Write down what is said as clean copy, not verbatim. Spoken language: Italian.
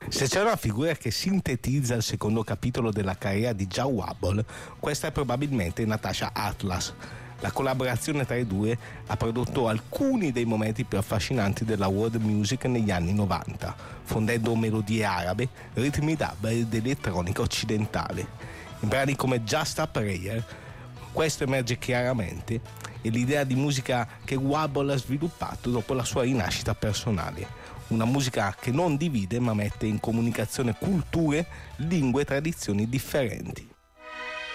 Se c'è una figura che sintetizza il secondo capitolo della carriera di Jah Wobble, questa è probabilmente Natasha Atlas. La collaborazione tra i due ha prodotto alcuni dei momenti più affascinanti della world music negli anni 90, fondendo melodie arabe, ritmi dub ed elettronica occidentale. In brani come Just a Prayer, questo emerge chiaramente e l'idea di musica che Wobble ha sviluppato dopo la sua rinascita personale. Una musica che non divide ma mette in comunicazione culture, lingue e tradizioni differenti.